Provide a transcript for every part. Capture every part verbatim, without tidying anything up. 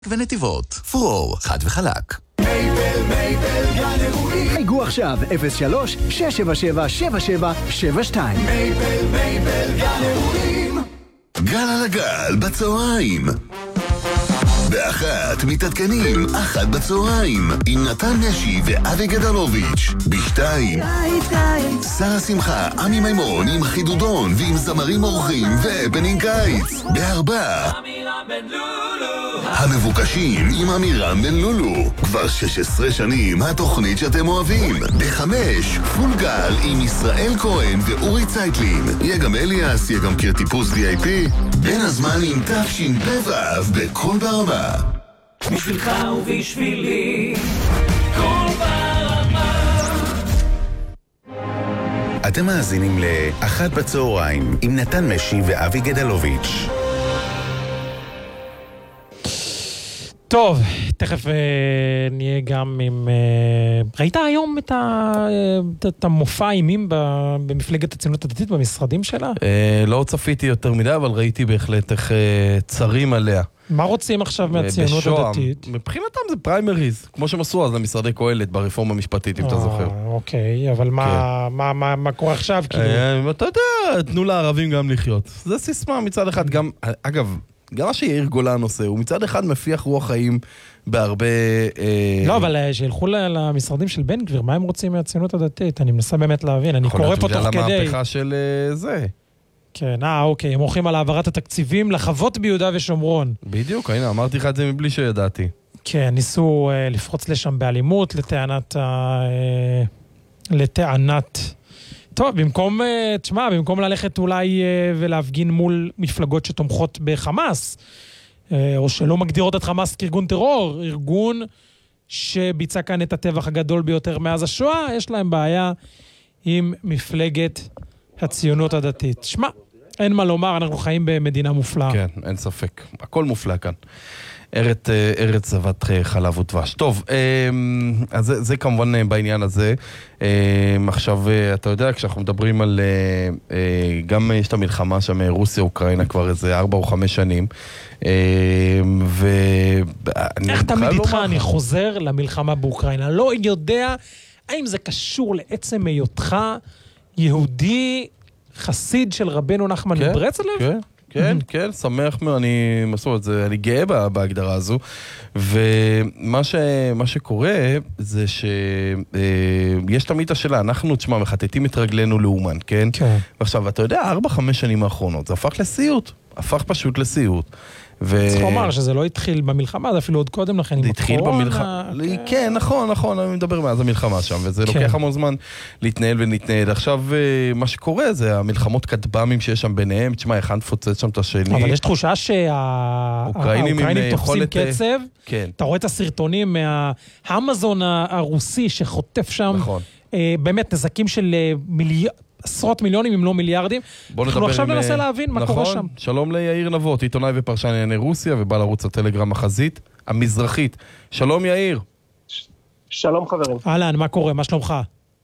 ונתיבות. פרור, חד וחלק. מייבל, מייבל, גן אירועים. היגו עכשיו, אפס שלוש שש שבע שבע שבע שבע שבע שתיים. מייבל, מייבל, גן אירועים. גל על הגל בצהריים. באחת מתעדכנים, אחת בצהריים, עם נתן נשי ואבי גדלוביץ'. בשתיים, שרה שמחה, עמי מימון עם חידודון ועם זמרים אורחים ובנין קיץ. בארבע, המבוקשים עם אמירם בן לולו. כבר שש עשרה שנים התוכנית שאתם אוהבים. בחמש, פול גל עם ישראל כהן ואורי צייטלין. יהיה גם אליאס, יהיה גם קיר טיפוס וי איי פי. בין הזמן עם תפשין פבב בכל ברמה. בשבילך ובשבילי כל ברמה. אתם מאזינים לאחת בצהריים עם נתן משי ואבי גדלוביץ'. טוב, תכף אה, נהיה גם עם... אה, ראית היום את, ה, אה, את המופע אימים במפלגת הציונות הדתית במשרדים שלה? אה, לא צפיתי יותר מדי, אבל ראיתי בהחלט איך אה, צרים עליה. מה רוצים עכשיו מהציונות בשוהם. הדתית? מבחינתם זה פריימריז, כמו שהם עשו אז למשרדי קהלת ברפורמה המשפטית, אם אתה זוכר. אוקיי, אבל מה, מה, מה, מה קורה עכשיו? כאילו? אה, אתה יודע, תנו לערבים גם לחיות. זה סיסמה מצד אחד גם, אגב, גם מה שיאיר גולן עושה, הוא מצד אחד מפיח רוח חיים בהרבה... לא, אבל שילכו למשרדים של בן גביר, מה הם רוצים מהציונות הדתית? אני מנסה באמת להבין, אני קורא פה תוך כדי... בגלל המהפכה של זה. כן, אה, אוקיי, הם הולכים על העברת התקציבים לחוות ביהודה ושומרון. בדיוק, הנה, אמרתי לך את זה מבלי שידעתי. כן, ניסו אה, לפרוץ לשם באלימות, לטענת... אה, לטענת... טוב, במקום, אה, תשמע, במקום ללכת אולי אה, ולהפגין מול מפלגות שתומכות בחמאס, אה, או שלא מגדירות את חמאס כארגון טרור, ארגון שביצע כאן את הטבח הגדול ביותר מאז השואה, יש להם בעיה עם מפלגת... הציונות הדתית. שמע, אין מה לומר, אנחנו חיים במדינה מופלאה. כן, אין ספק. הכל מופלא כאן. ארץ, ארץ זבת חלב ודבש. טוב, אז זה, זה כמובן בעניין הזה. עכשיו, אתה יודע, כשאנחנו מדברים על... גם יש את המלחמה שם, רוסיה, אוקראינה, כבר איזה ארבע או חמש שנים. ו... איך תמיד איתך אני חוזר למלחמה באוקראינה? לא יודע האם זה קשור לעצם היותך יהודי חסיד של רבנו נחמן מברסלב? כן, כן, כן, שמח מאוד, אני מסורת, אני גאה בהגדרה הזו, ומה שקורה זה שיש תמיד את השאלה, אנחנו, תשמע, מחטטים את רגלינו לאומן, כן? ועכשיו, אתה יודע, ארבע, חמש שנים האחרונות, זה הפך לסיוט, הפך פשוט לסיוט. צריך לומר שזה לא התחיל במלחמה, זה אפילו עוד קודם לכן עם הקורונה. כן, נכון, נכון, אני מדבר מאז המלחמה שם, וזה לוקח המון זמן להתנהל ולהתנהל. עכשיו, מה שקורה זה המלחמות כטב"מים שיש שם ביניהם, תשמע, איך נפוצץ שם את השני. אבל יש תחושה שהאוקראינים תופסים קצב, אתה רואה את הסרטונים מהאמזון הרוסי שחוטף שם, באמת נזקים של מיליון... עשרות מיליונים אם לא מיליארדים. אנחנו עכשיו ננסה להבין מה קורה שם. שלום ליאיר נבות, עיתונאי ופרשן לענייני רוסיה ובעל ערוץ הטלגרם החזית המזרחית. שלום יאיר. שלום חברים. אהלן, מה קורה? מה שלומך?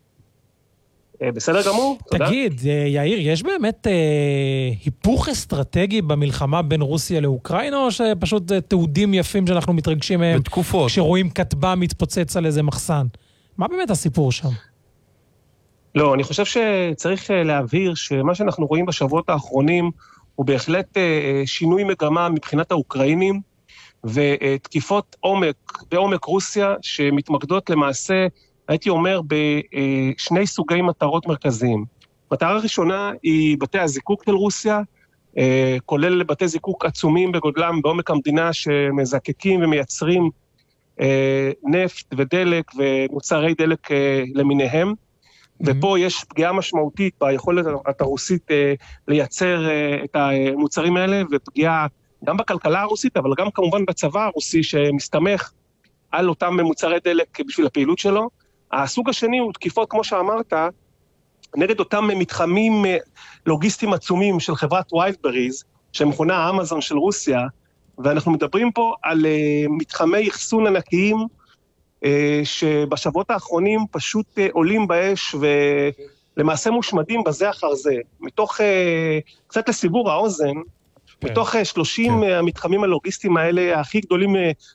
בסדר גמור, תודה. תגיד, יאיר, יש באמת היפוך אסטרטגי במלחמה בין רוסיה לאוקראינה, או שפשוט תעודים יפים שאנחנו מתרגשים מהם כשרואים כטב"ם מתפוצץ על איזה מחסן? מה באמת הסיפור שם? לא, אני חושב שצריך להבהיר שמה שאנחנו רואים בשבועות האחרונים הוא בהחלט שינוי מגמה מבחינת האוקראינים, ותקיפות עומק, בעומק רוסיה, שמתמקדות למעשה, הייתי אומר, בשני סוגי מטרות מרכזיים. מטרה ראשונה היא בתי הזיקוק של רוסיה, כולל בתי זיקוק עצומים בגודלם בעומק המדינה, שמזקקים ומייצרים נפט ודלק ומוצרי דלק למיניהם, ופה יש פגיעה משמעותית ביכולת הרוסית לייצר את המוצרים האלה, ופגיעה גם בכלכלה הרוסית, אבל גם כמובן בצבא הרוסי שמסתמך על אותם מוצרי דלק בשביל הפעילות שלו. הסוג השני הוא תקיפות, כמו שאמרת, נגד אותם מתחמים לוגיסטיים עצומים של חברת ויילדבריז, שמכונה האמזון של רוסיה, ואנחנו מדברים פה על מתחמי אחסון ענקיים, שבשבועות האחרונים פשוט עולים באש ולמעשה מושמדים בזה אחר זה. מתוך קצת לסיבור האוזן, מתוך שלושים המתחמים הלוגיסטיים האלה, הכי גדולים